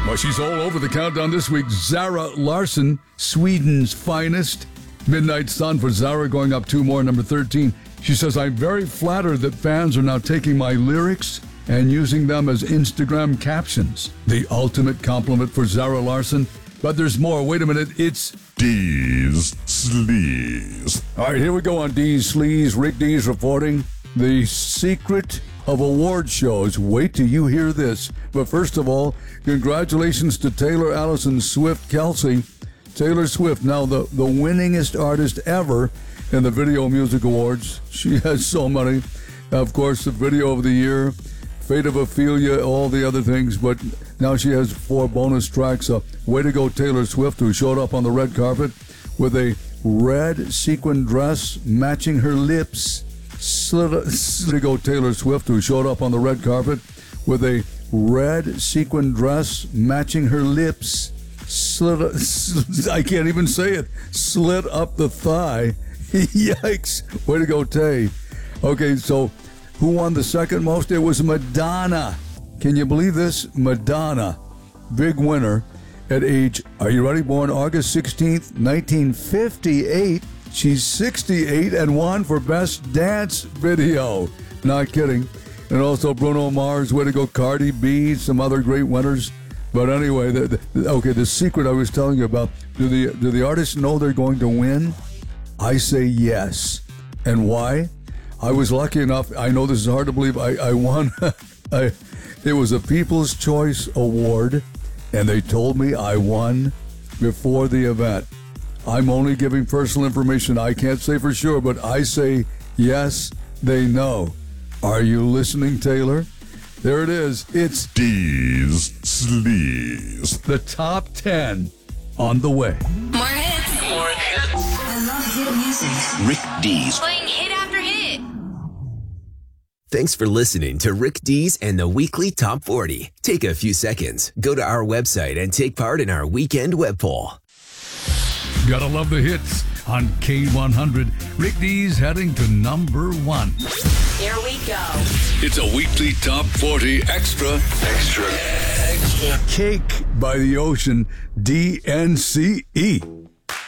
Well, she's all over the countdown this week. Zara Larsson, Sweden's finest. Midnight Sun for Zara, going up 2 more, number 13. She says, I'm very flattered that fans are now taking my lyrics and using them as Instagram captions. The ultimate compliment for Zara Larsson. But there's more. Wait a minute. It's D's Sleaze. All right, here we go on D's Sleaze. Rick D's reporting the secret of award shows. Wait till you hear this. But first of all, congratulations to Taylor Allison Swift Kelsey. Taylor Swift, now the winningest artist ever in the Video Music Awards. She has so many. Of course, the Video of the Year, Fate of Ophelia, all the other things. But now she has 4 bonus tracks. Way to go, Taylor Swift, who showed up on the red carpet with a red sequin dress matching her lips. Way to go, Taylor Swift, who showed up on the red carpet with a red sequin dress matching her lips. I can't even say it. Slit up the thigh. Yikes. Way to go, Tay. Okay, so who won the second most? It was Madonna. Can you believe this? Madonna. Big winner at age, are you ready? Born August 16th, 1958. She's 68 and won for Best Dance Video. Not kidding. And also Bruno Mars, way to go, Cardi B, some other great winners. But anyway, the secret I was telling you about, do the artists know they're going to win? I say yes. And why? I was lucky enough, I know this is hard to believe, I won. It was a People's Choice Award, and they told me I won before the event. I'm only giving personal information. I can't say for sure, but I say yes, they know. Are you listening, Taylor? There it is. It's D's Sleaze. The top 10 on the way. More hits. More hits. I love hit music. Rick D's. Playing hit after hit. Thanks for listening to Rick D's and the Weekly Top 40. Take a few seconds, go to our website, and take part in our weekend web poll. Gotta love the hits on K100. Rick D's heading to number 1. Here we go. It's a weekly top 40 extra. Cake by the Ocean, DNCE.